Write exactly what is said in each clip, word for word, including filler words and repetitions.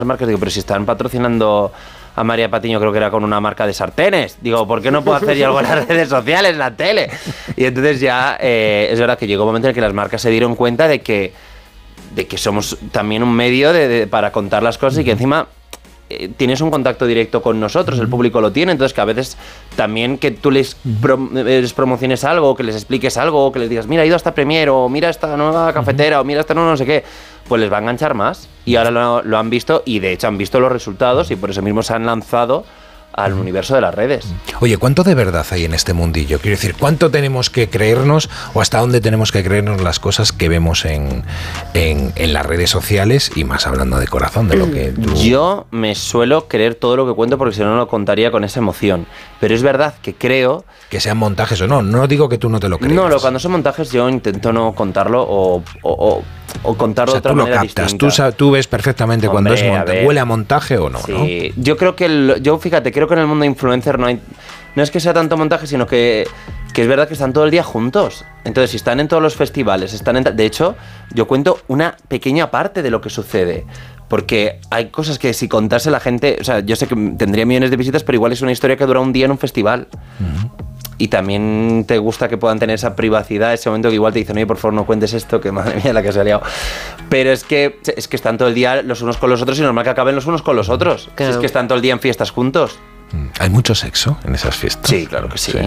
marcas, digo, pero si están patrocinando a María Patiño, creo que era con una marca de sartenes. Digo, ¿por qué no puedo hacer yo algo en las redes sociales, en la tele? Y entonces ya eh, es verdad que llegó un momento en el que las marcas se dieron cuenta de que, de que somos también un medio de, de, para contar las cosas y que encima tienes un contacto directo con nosotros, el público lo tiene, entonces que a veces también que tú les, pro, les promociones algo, que les expliques algo, que les digas, mira, he ido a esta premier, o mira esta nueva cafetera, o mira esta no, no sé qué, pues les va a enganchar más. Y ahora lo, lo han visto, y de hecho han visto los resultados, y por eso mismo se han lanzado al universo de las redes. Oye, ¿cuánto de verdad hay en este mundillo? Quiero decir, ¿cuánto tenemos que creernos o hasta dónde tenemos que creernos las cosas que vemos en, en, en las redes sociales y más hablando de corazón, de lo que tú... Yo me suelo creer todo lo que cuento porque si no, no lo contaría con esa emoción. Pero es verdad que creo... Que sean montajes o no, no digo que tú no te lo creas. No, lo, cuando son montajes yo intento no contarlo o... o, o o contarlo, o sea, de otra tú lo manera captas, distinta. Tú, tú ves perfectamente Hombre, cuando es montaje, huele a montaje o no, sí. ¿no? Yo creo que, el, yo fíjate, creo que en el mundo influencer no hay, no es que sea tanto montaje, sino que, que es verdad que están todo el día juntos. Entonces, si están en todos los festivales, están en, de hecho, yo cuento una pequeña parte de lo que sucede. Porque hay cosas que si contase la gente, o sea, yo sé que tendría millones de visitas, pero igual es una historia que dura un día en un festival. Uh-huh. Y también te gusta que puedan tener esa privacidad, ese momento que igual te dicen, oye, por favor no cuentes esto, que madre mía la que se ha liado. Pero es que, es que están todo el día los unos con los otros y normal que acaben los unos con los otros. Claro. Si es que están todo el día en fiestas juntos. ¿Hay mucho sexo en esas fiestas? Sí, claro que sí. sí.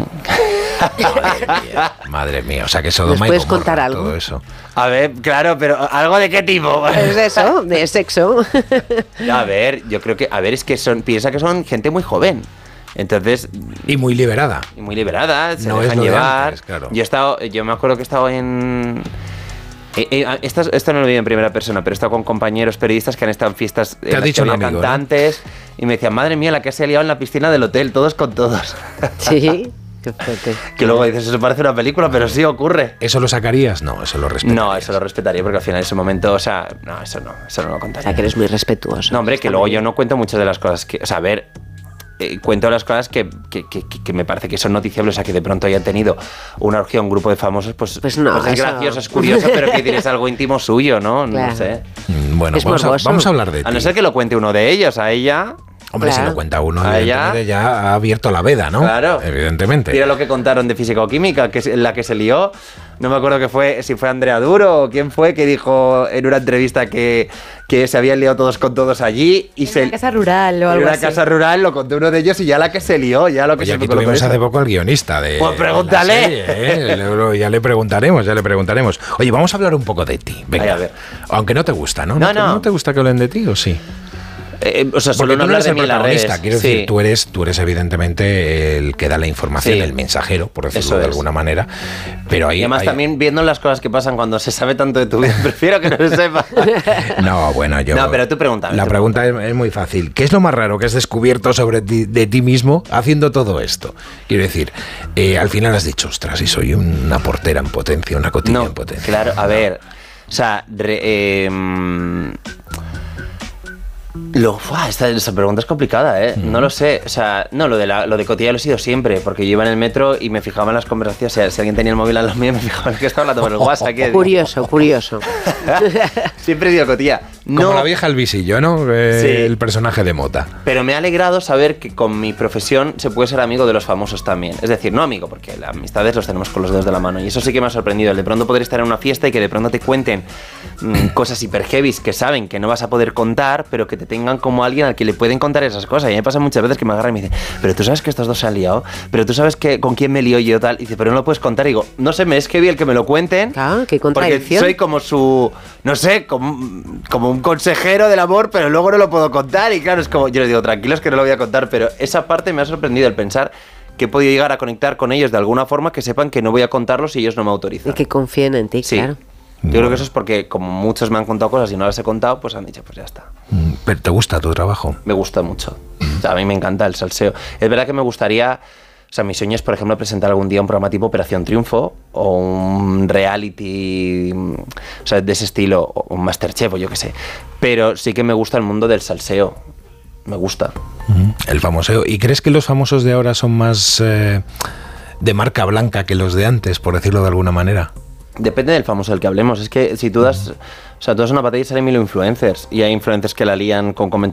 Madre mía, madre mía, o sea que Sodoma y ¿Puedes Gomorra, contar algo? Todo eso. A ver, claro, pero ¿algo de qué tipo? Es de eso, de sexo. A ver, yo creo que, a ver, es que son, piensa que son gente muy joven. Entonces... Y muy liberada. Y muy liberada, se no dejan es llevar. Antes, claro. Yo he estado, yo me acuerdo que he estado en... Eh, eh, esto, esto no lo vi en primera persona, pero he estado con compañeros periodistas que han estado en fiestas ¿Te has dicho un amigo, cantantes, ¿no? Y me decían, madre mía, la que se ha liado en la piscina del hotel, todos con todos. Sí, qué fuerte. Que luego dices, eso parece una película, pero sí ocurre. ¿Eso lo sacarías? No, eso lo respetaría. No, eso lo respetaría, porque al final en ese momento, o sea, no, eso no, eso no lo contaría. O sea, que eres muy respetuoso. No, hombre, que luego yo no cuento muchas de las cosas que, o sea, a ver... Eh, cuento las cosas que, que, que, que me parece que son noticiables, o sea, que de pronto hayan tenido una orgía, un grupo de famosos, pues, pues, no, pues es eso... gracioso, es curioso, pero que tienes algo íntimo suyo, ¿no? Claro. No sé. Bueno, vamos a, vamos a hablar de ti. A no ser que lo cuente uno de ellos, a ella... Hombre, claro. Si lo cuenta uno, a ella ya ha abierto la veda, ¿no? Claro. Evidentemente. Mira lo que contaron de física o química, que es la que se lió. No me acuerdo que fue, si fue Andrea Duro o quién fue, que dijo en una entrevista que, que se habían liado todos con todos allí. Y en se, una casa rural o algo así. En una casa rural lo contó uno de ellos y ya la que se lió, ya lo que Oye, se aquí tuvimos hace poco al guionista de... Pues pregúntale. Serie, ¿eh? Ya le preguntaremos, ya le preguntaremos. Oye, vamos a hablar un poco de ti. Venga. Ay, a ver. Aunque no te gusta, ¿no? No, ¿No, no. Te, ¿no te gusta que hablen de ti o sí? Eh, o sea, solo no tú no eres de el protagonista, quiero sí. decir, tú eres, tú eres evidentemente el que da la información, sí. el mensajero, por decirlo Eso de es. alguna manera. Pero ahí, y además ahí... también viendo las cosas que pasan cuando se sabe tanto de tu vida, prefiero que no se sepa. No, bueno, yo... No, pero tú pregúntame. La tú pregunta pregunta. es, es muy fácil. ¿Qué es lo más raro que has descubierto sobre ti, de ti mismo haciendo todo esto? Quiero decir, eh, al final has dicho, ostras, y soy una portera en potencia, una cotilla no, en potencia. Claro, a ver, o sea, re, eh, Lo, ¡buah! esta, esta pregunta es complicada, ¿eh? Mm. No lo sé. O sea, no, lo de, la, lo de cotilla lo he sido siempre, porque yo iba en el metro y me fijaba en las conversaciones. O sea, si alguien tenía el móvil a los míos, me fijaba en que estaba hablando por el WhatsApp. ¿Qué? Curioso, curioso. Siempre he sido cotilla. No, como la vieja el visillo, ¿no? Eh, sí. El personaje de Mota. Pero me ha alegrado saber que con mi profesión se puede ser amigo de los famosos también. Es decir, no amigo, porque las amistades los tenemos con los dedos de la mano. Y eso sí que me ha sorprendido. El de pronto poder estar en una fiesta y que de pronto te cuenten mmm, cosas hiper heavies que saben que no vas a poder contar, pero que te tengan como alguien al que le pueden contar esas cosas. Y me pasa muchas veces que me agarran y me dicen, pero tú sabes que estos dos se han liado, pero tú sabes que con quién me lío yo tal. Y dice, pero no lo puedes contar. Y digo, no sé, me es heavy el que me lo cuenten. Claro, qué contradicción. Porque soy como su, no sé, como, como un consejero del amor, pero luego no lo puedo contar. Y claro, es como, yo les digo, tranquilos que no lo voy a contar. Pero esa parte me ha sorprendido, el pensar que he podido llegar a conectar con ellos de alguna forma que sepan que no voy a contarlos si ellos no me autorizan. Y que confíen en ti, sí. Claro. Yo creo que eso es porque como muchos me han contado cosas y no las he contado, pues han dicho, pues ya está. ¿Pero te gusta tu trabajo? Me gusta mucho. O sea, a mí me encanta el salseo. Es verdad que me gustaría... O sea, mi sueño es, por ejemplo, presentar algún día un programa tipo Operación Triunfo o un reality, o sea, de ese estilo, o un Masterchef o yo qué sé. Pero sí que me gusta el mundo del salseo. Me gusta. El famoseo. ¿Y crees que los famosos de ahora son más eh, de marca blanca que los de antes, por decirlo de alguna manera? Depende del famoso del que hablemos. Es que si tú das... O sea, tú das una patilla y salen mil influencers. Y hay influencers que la lían con comentarios